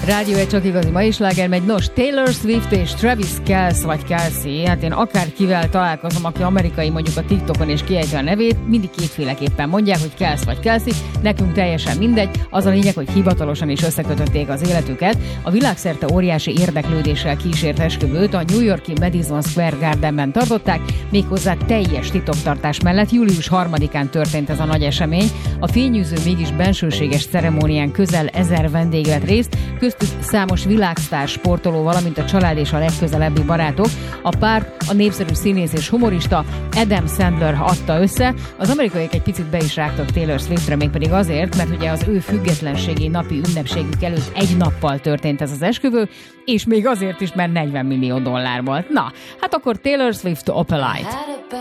Rádió egy csak igazi mai sláger megy. Nos, Taylor Swift és Travis Kelce vagy Kelsey, hát én akárkivel találkozom, aki amerikai, mondjuk a TikTokon és kiejti a nevét, mindig kétféleképpen mondják, hogy Kelce vagy Kelsey, nekünk teljesen mindegy, az a lényeg, hogy hivatalosan is összekötötték az életüket. A világszerte óriási érdeklődéssel kísért esküvőt a New York-i Madison Square Gardenben tartották, méghozzá teljes titoktartás mellett. Július 3-án történt ez a nagy esemény. A fényűző, mégis bensőséges ceremónián közel 1000 vendég vett részt, köztük számos világsztár sportoló, valamint a család és a legközelebbi barátok. A párt a népszerű színész és humorista Adam Sandler adta össze. Az amerikaiak egy picit be is rágtak Taylor Swiftre, mégpedig azért, mert ugye az ő függetlenségi napi ünnepségük előtt egy nappal történt ez az esküvő, és még azért is, mert $40 millió volt. Na, hát akkor Taylor Swift Opalite.